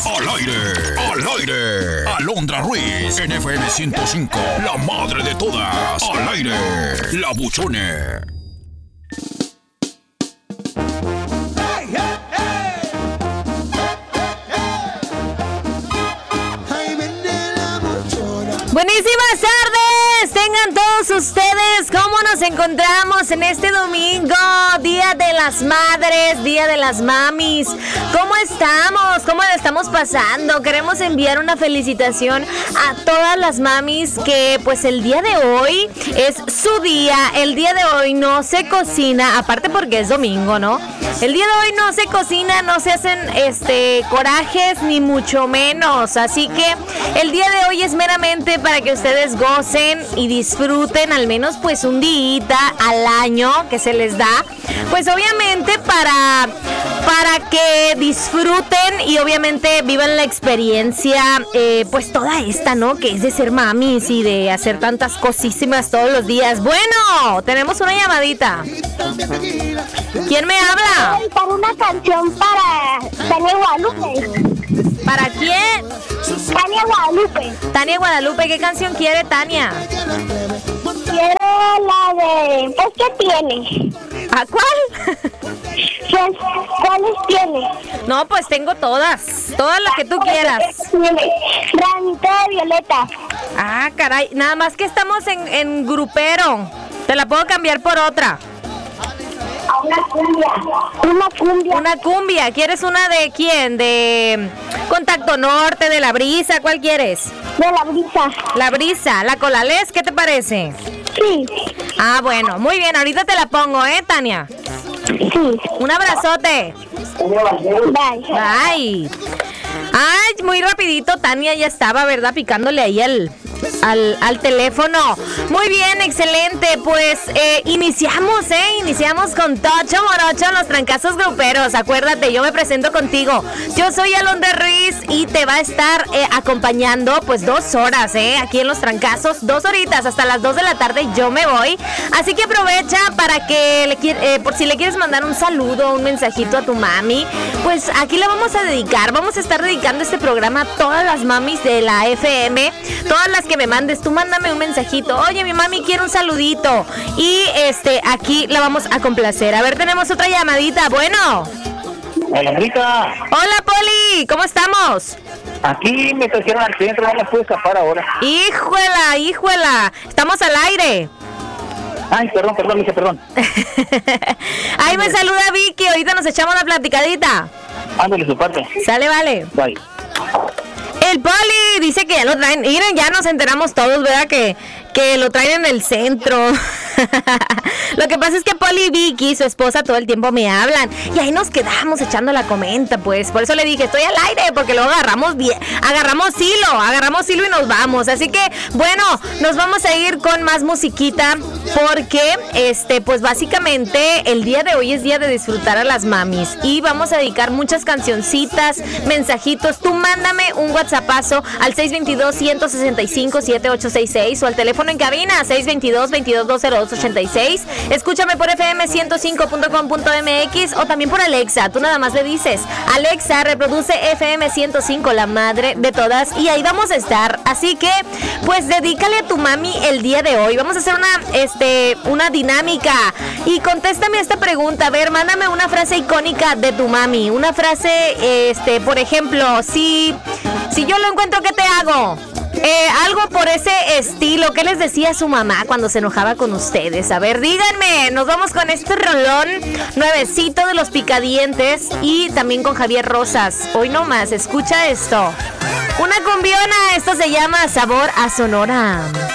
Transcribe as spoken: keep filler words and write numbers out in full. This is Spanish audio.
Al aire, al aire. Alondra Ruiz en F M ciento cinco, la madre de todas. Al aire, la buchona. Buenísimas tardes, tengan todos ustedes. ¿Cómo nos encontramos en este domingo? Día de las Madres, Día de las Mamis. ¿Cómo estamos? ¿Cómo la estamos pasando? Queremos enviar una felicitación a todas las mamis que pues el día de hoy es su día. El día de hoy no se cocina, aparte porque es domingo, ¿no? El día de hoy no se cocina, no se hacen este corajes ni mucho menos. Así que el día de hoy es meramente para que ustedes gocen y disfruten al menos pues un día al año que se les da. Pues obviamente para, para que disfruten y obviamente vivan la experiencia, eh, pues toda esta, ¿no? Que es de ser mamis y de hacer tantas cosísimas todos los días. Bueno, tenemos una llamadita. ¿Quién me habla? Para una canción para Tania Guadalupe. ¿Para quién? Tania Guadalupe. Tania Guadalupe, ¿qué canción quiere Tania? Quiero la de... Es que tiene. ¿A cuál? Pues, ¿cuáles tiene? No, pues tengo todas. Todas las que tú quieras. Tiene Ramito de Violeta. Ah, caray. Nada más que estamos en, en grupero. Te la puedo cambiar por otra. Una cumbia. Una cumbia. Una cumbia. ¿Quieres una de quién? ¿De Contacto Norte? ¿De La Brisa? ¿Cuál quieres? De La Brisa. La Brisa. ¿La Colalés? ¿Qué te parece? Sí. Ah, bueno. Muy bien. Ahorita te la pongo, ¿eh, Tania? Sí. Un abrazote. Bye. Bye. Ay, muy rapidito Tania ya estaba, ¿verdad? Picándole ahí al, al, al teléfono. Muy bien, excelente. Pues eh, iniciamos, ¿eh? Iniciamos con Tocho Morocho, los trancazos gruperos. Acuérdate, yo me presento contigo. Yo soy Alondra Ruiz y te va a estar eh, acompañando pues dos horas, ¿eh? Aquí en los trancazos, dos horitas, hasta las dos de la tarde yo me voy. Así que aprovecha para que, le, eh, por si le quieres mandar un saludo, un mensajito a tu mami, pues aquí le vamos a dedicar, vamos a estar dedicando este programa a todas las mamis de la F M, todas las que me mandes, tú mándame un mensajito, oye mi mami quiere un saludito y este aquí la vamos a complacer. A ver, tenemos otra llamadita. Bueno. Hola, Rita. Hola, Poli, ¿cómo estamos? Aquí me trajeron al centro, no me puedo escapar ahora. Híjuela, híjuela, estamos al aire. Ay, perdón, perdón, mija, perdón. Ahí me saluda Vicky, ahorita nos echamos la platicadita. Ándale su parte. Sale, vale. Bye. El Poli dice que ya lo traen. Miren, ya nos enteramos todos, ¿verdad? Que, que lo traen en el centro. Lo que pasa es que Poli y Vicky, su esposa, todo el tiempo me hablan. Y ahí nos quedamos echando la comenta, pues. Por eso le dije, estoy al aire, porque luego agarramos bien, agarramos hilo, agarramos hilo y nos vamos. Así que, bueno, nos vamos a ir con más musiquita. Porque, este, pues básicamente, el día de hoy es día de disfrutar a las mamis. Y vamos a dedicar muchas cancioncitas, mensajitos. Tú mándame un WhatsAppazo al seis dos dos, uno seis cinco, siete ocho seis seis o al teléfono en cabina seis dos dos, veintidós, dos cero dos ochenta y seis. Escúchame por F M ciento cinco punto com punto M X o también por Alexa. Tú nada más le dices, Alexa, reproduce F M ciento cinco, la madre de todas, y ahí vamos a estar. Así que, pues dedícale a tu mami el día de hoy. Vamos a hacer una, este, una dinámica y contéstame esta pregunta. A ver, mándame una frase icónica de tu mami. Una frase, este, por ejemplo, si, si yo lo encuentro, ¿qué te hago? Eh, algo por ese estilo. ¿Qué les decía su mamá cuando se enojaba con ustedes? A ver, díganme. Nos vamos con este rolón nuevecito de Los Picadientes y también con Javier Rosas. Hoy no más, escucha esto. Una cumbiona, esto se llama Sabor a Sonora.